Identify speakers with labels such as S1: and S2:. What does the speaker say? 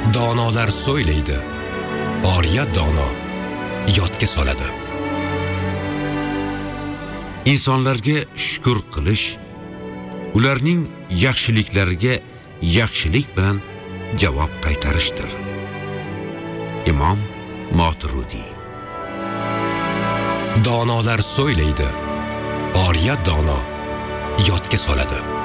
S1: Donolar so'ylaydi, oriya dono yodga soladi. Insonlarga shukr qilish, ularning yaxshiliklariga yaxshilik bilan javob qaytarishdir. Imom Moturudi. Donolar so'ylaydi, oriya dono yodga soladi.